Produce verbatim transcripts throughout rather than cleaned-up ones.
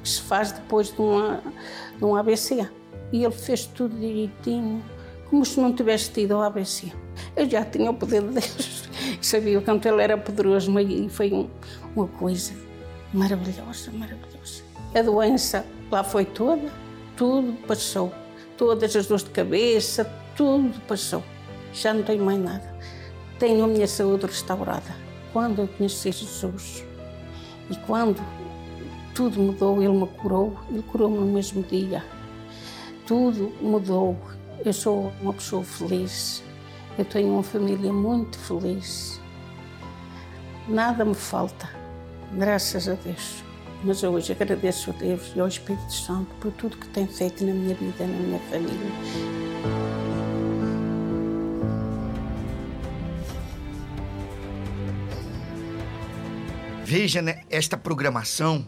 que se faz depois de, uma, de um A V C. E ele fez tudo direitinho, como se não tivesse tido o A V C. Eu já tinha o poder de Deus, sabia o quanto ele era poderoso, mas foi um, uma coisa maravilhosa, maravilhosa. A doença lá foi toda, tudo passou. Todas as dores de cabeça, tudo passou. Já não tenho mais nada. Tenho a minha saúde restaurada. Quando eu conheci Jesus e quando tudo mudou, Ele me curou, Ele curou-me no mesmo dia. Tudo mudou. Eu sou uma pessoa feliz. Eu tenho uma família muito feliz. Nada me falta, graças a Deus. Mas hoje agradeço a Deus e ao Espírito Santo por tudo que tem feito na minha vida, na minha família. Veja, né, esta programação,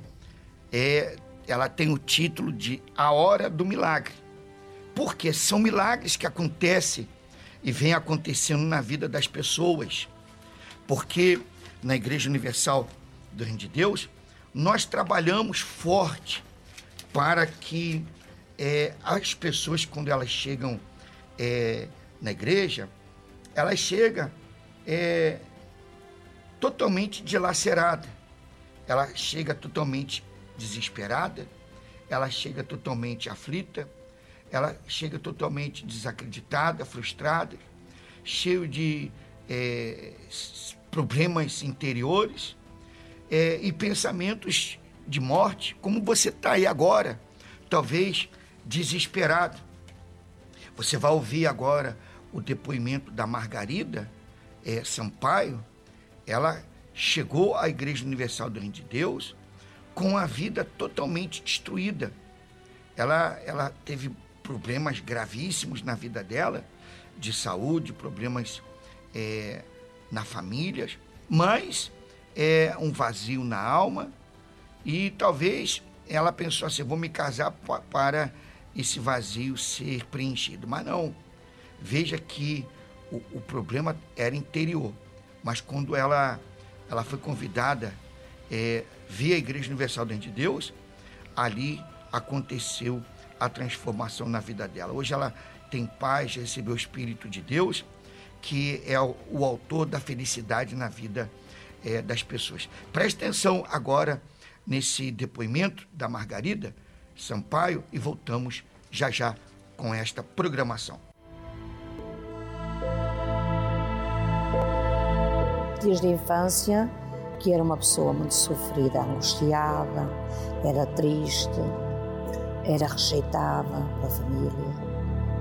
é, ela tem o título de A Hora do Milagre. Porque são milagres que acontecem e vêm acontecendo na vida das pessoas. Porque na Igreja Universal do Reino de Deus, nós trabalhamos forte para que é, as pessoas, quando elas chegam é, na igreja, elas chegam é, totalmente dilacerada, ela chega totalmente desesperada, ela chega totalmente aflita, ela chega totalmente desacreditada, frustrada, cheio de é, problemas interiores, É, e pensamentos de morte, como você está aí agora, talvez desesperado. Você vai ouvir agora o depoimento da Margarida é, Sampaio. Ela chegou à Igreja Universal do Reino de Deus com a vida totalmente destruída. Ela, ela teve problemas gravíssimos na vida dela, de saúde, problemas é, na família, mas é um vazio na alma, e talvez ela pensou assim, vou me casar para esse vazio ser preenchido. Mas não, veja que o, o problema era interior, mas quando ela, ela foi convidada é, via a Igreja Universal do Reino de Deus, ali aconteceu a transformação na vida dela. Hoje ela tem paz, recebeu o Espírito de Deus, que é o, o autor da felicidade na vida É, das pessoas. Preste atenção agora nesse depoimento da Margarida Sampaio e voltamos já já com esta programação. Desde a infância, que era uma pessoa muito sofrida, angustiada, era triste, era rejeitada pela família.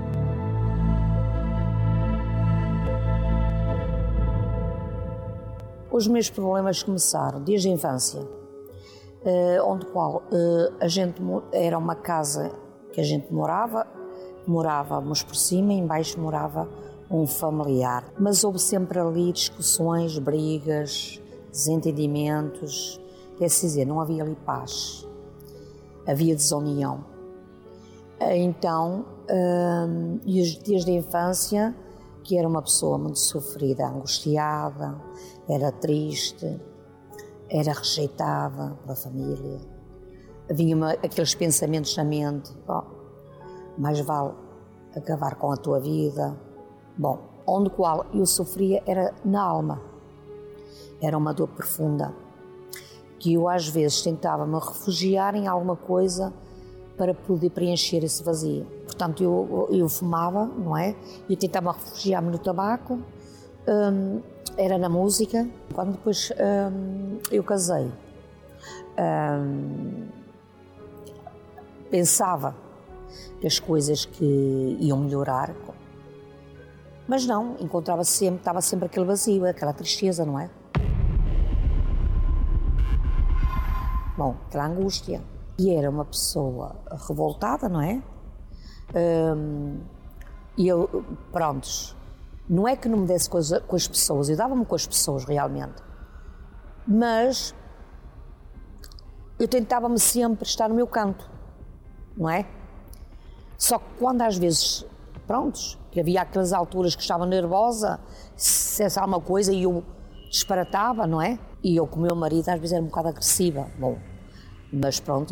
Os meus problemas começaram desde a infância, onde qual a gente era uma casa que a gente morava, morávamos por cima e em baixo morava um familiar. Mas houve sempre ali discussões, brigas, desentendimentos, quer dizer, não havia ali paz, havia desunião. Então, desde a infância, que era uma pessoa muito sofrida, angustiada, era triste, era rejeitada pela família. Havia aqueles pensamentos na mente, oh, mais vale acabar com a tua vida. Bom, onde qual eu sofria era na alma. Era uma dor profunda, que eu às vezes tentava me refugiar em alguma coisa para poder preencher esse vazio. Portanto, eu, eu fumava, não é? Eu tentava refugiar-me no tabaco, hum, era na música. Quando depois hum, eu casei, hum, pensava que as coisas que iam melhorar, mas não, encontrava sempre, estava sempre aquele vazio, aquela tristeza, não é? Bom, aquela angústia. E era uma pessoa revoltada, não é? Hum, e eu, prontos, não é que não me desse coisa com as pessoas, eu dava-me com as pessoas realmente, mas eu tentava-me sempre estar no meu canto, não é? Só que quando às vezes, prontos, que havia aquelas alturas que estava nervosa, se dissesse alguma coisa e eu disparatava, não é? E eu com o meu marido às vezes era um bocado agressiva, bom, mas pronto.